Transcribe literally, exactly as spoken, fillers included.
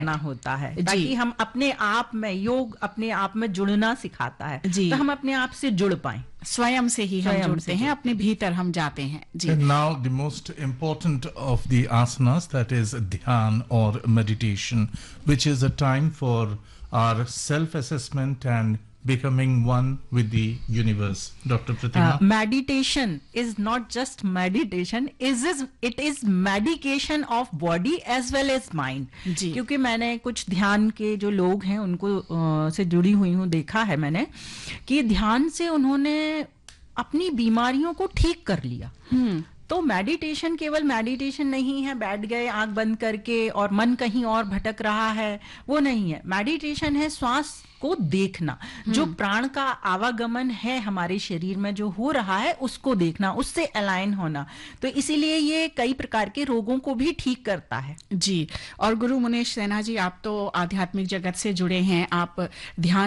ना होता है, ताकि हम अपने आप में, योग अपने आप में जुड़ना सिखाता है, तो हम अपने आप से जुड़ पाएं, स्वयं से ही हम जुड़ते हैं, अपने भीतर हम जाते हैं जी। And now the most important of the asanas, that is dhyan or meditation, which is a time for our self-assessment and becoming one with the universe. Doctor Pratima? Uh, meditation is not just meditation, is is it is medication of body as well as mind. क्योंकि मैंने कुछ ध्यान के जो लोग हैं उनको uh, से जुड़ी हुई हूँ, देखा है मैंने कि ध्यान से उन्होंने अपनी बीमारियों को ठीक कर लिया। तो मेडिटेशन केवल मेडिटेशन नहीं है, बैठ गए आंख बंद करके और मन कहीं और भटक रहा है, वो नहीं है। मेडिटेशन है श्वास को देखना, जो प्राण का आवागमन है हमारे शरीर में जो हो रहा है उसको देखना, उससे अलाइन होना। तो इसीलिए ये कई प्रकार के रोगों को भी ठीक करता है जी। और गुरु मुनेश सिन्हा जी, आप तो आध्यात्मिक जगत से जुड़े हैं, आप ध्यान